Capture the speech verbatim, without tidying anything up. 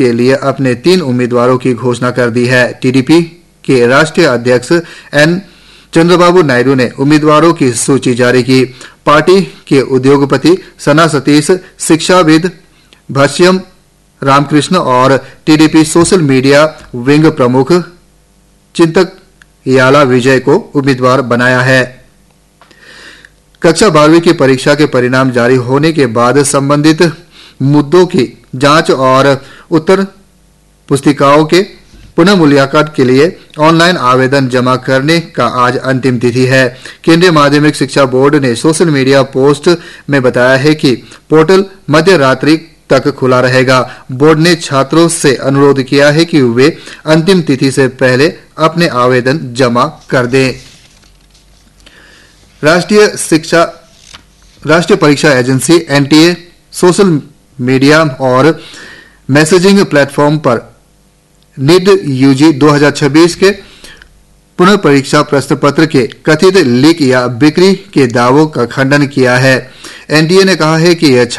के लिए अपने तीन उम्मीदवारों की घोषणा कर दी है। टीडीपी के राष्ट्रीय अध्यक्ष एन चंद्रबाबू नायडू ने उम्मीदवारों की सूची जारी की। पार्टी के उद्योगपति सना सतीश, शिक्षाविद भाष्यम रामकृष्ण और टीडीपी सोशल मीडिया विंग प्रमुख चिंतक याला विजय को उम्मीदवार बनाया है। कक्षा बारहवीं की परीक्षा के परिणाम जारी होने के बाद संबंधित मुद्दों की जांच और उत्तर पुस्तिकाओं के पुनः मूल्यांकन के लिए ऑनलाइन आवेदन जमा करने का आज अंतिम तिथि है। केंद्रीय माध्यमिक शिक्षा बोर्ड ने सोशल मीडिया पोस्ट में बताया है कि पोर्टल मध्य रात्रि तक खुला रहेगा। बोर्ड ने छात्रों से अनुरोध किया है कि वे अंतिम तिथि से पहले अपने आवेदन जमा कर दें। राष्ट्रीय शिक्षा राष्ट्रीय परीक्षा एजेंसी एनटीए सोशल मीडिया और मैसेजिंग प्लेटफॉर्म पर नीट यूजी दो हज़ार छब्बीस के पुनः परीक्षा प्रश्न पत्र के कथित लीक या बिक्री के दावों का खंडन किया है। एनटीए ने कहा है कि यह